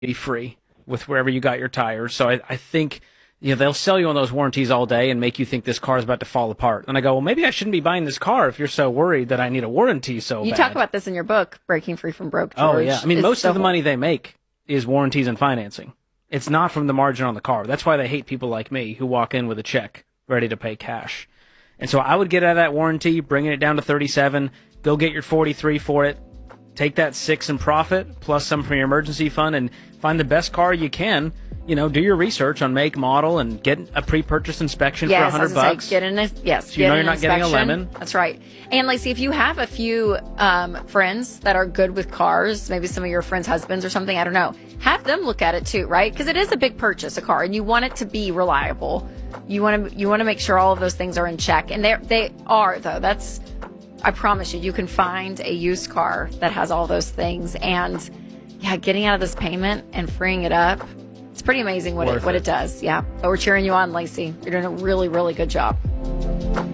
free with wherever you got your tires. So I think they'll sell you on those warranties all day and make you think this car is about to fall apart. And I go, well, maybe I shouldn't be buying this car if you're so worried that I need a warranty so You bad. talk about this in your book, Breaking Free from Broke, George. Oh, yeah. I mean, most of the money they make is warranties and financing. It's not from the margin on the car. That's why they hate people like me who walk in with a check ready to pay cash. And so I would get out of that warranty, bringing it down to 37, go get your 43 for it, take that 6 in profit, plus some from your emergency fund, and find the best car you can. Do your research on make, model, and get a pre-purchase inspection for $100. Get in so you're not getting a lemon. That's right. And Lacey, if you have a few friends that are good with cars, maybe some of your friends' husbands or something, I don't know, have them look at it too, right? Because it is a big purchase, a car, and you want it to be reliable. You want to make sure all of those things are in check, and they are though. I promise you can find a used car that has all those things, and getting out of this payment and freeing it up. It's pretty amazing what it does. Yeah. But we're cheering you on, Lacey. You're doing a really, really good job.